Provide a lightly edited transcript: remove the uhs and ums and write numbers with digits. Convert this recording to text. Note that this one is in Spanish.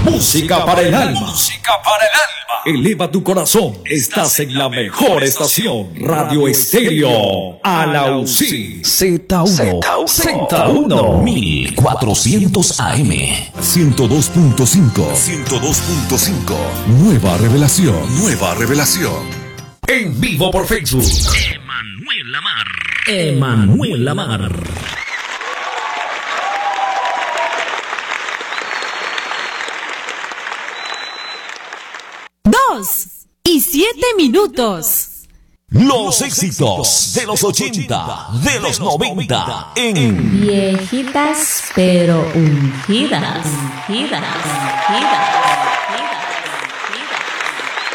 Música para el alma. Música para el alma. Eleva tu corazón. Estás en la mejor estación. Radio Estéreo Alausí. Z1. Z1. 1400 AM. 102.5. 102.5. Nueva revelación. Nueva revelación. En vivo por Facebook. Emanuel Lamar. Emanuel Lamar. 2:07. Los éxitos de los 80, de los 90 en Viejitas pero ungidas. Ungidas.